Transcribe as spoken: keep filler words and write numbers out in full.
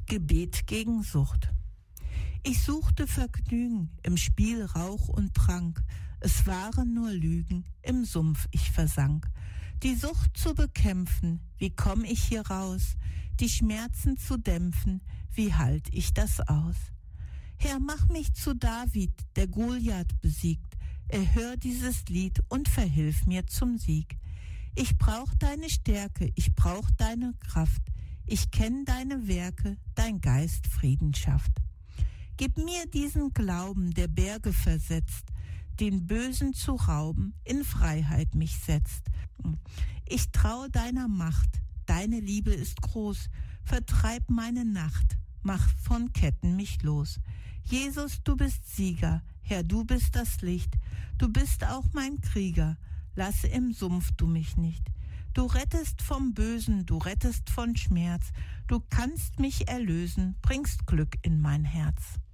Gebet gegen Sucht. Ich suchte Vergnügen im Spiel Rauch und Trank, es waren nur Lügen, im Sumpf ich versank. Die Sucht zu bekämpfen, wie komm ich hier raus? Die Schmerzen zu dämpfen, wie halt ich das aus? Herr, mach mich zu David, der Goliath besiegt, erhör dieses Lied und verhilf mir zum Sieg. Ich brauch deine Stärke, ich brauch deine Kraft, ich kenn deine Werke, dein Geist Frieden schafft. Gib mir diesen Glauben, der Berge versetzt, den Bösen zu rauben, in Freiheit mich setzt. Ich trau deiner Macht, deine Liebe ist groß, vertreib meine Nacht, mach von Ketten mich los. Jesus, du bist Sieger, Herr, du bist das Licht, du bist auch mein Krieger, lasse im Sumpf du mich nicht. Du rettest vom Bösen, du rettest von Schmerz, du kannst mich erlösen, bringst Glück in mein Herz.